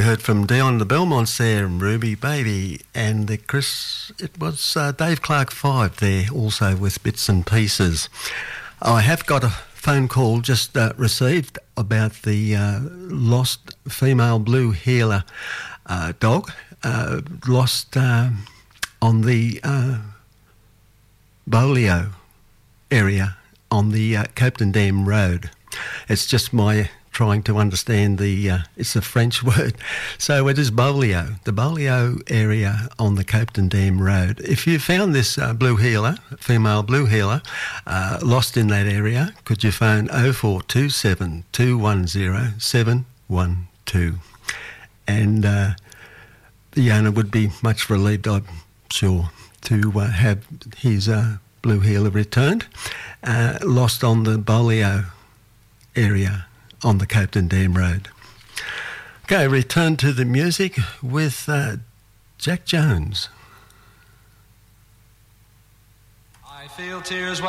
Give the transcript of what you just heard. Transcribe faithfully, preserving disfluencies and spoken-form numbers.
we heard from Dion the Belmonts there, and Ruby Baby, and the Chris, it was uh, Dave Clark Five there, also with Bits and Pieces. I have got a phone call just uh, received about the uh, lost female blue heeler uh, dog, uh, lost uh, on the uh, Bolio area on the uh, Copton Dam Road. It's just my trying to understand the, uh, it's a French word. So it is Bolio, the Bolio area on the Copton Dam Road. If you found this uh, blue heeler, female blue heeler, uh, lost in that area, could you phone oh four two seven, two one oh, seven one two? And uh, the owner would be much relieved, I'm sure, to uh, have his uh, blue heeler returned, uh, lost on the Bolio area on the Copton Dam Road. Okay, return to the music with uh, Jack Jones. I feel tears